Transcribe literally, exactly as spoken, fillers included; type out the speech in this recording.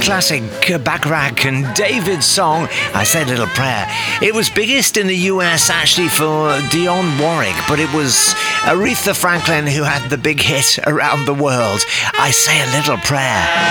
classic Bacharach and David's song, I Say a Little Prayer. It was biggest in the U S actually for Dionne Warwick, but it was Aretha Franklin who had the big hit around the world, I Say a Little Prayer.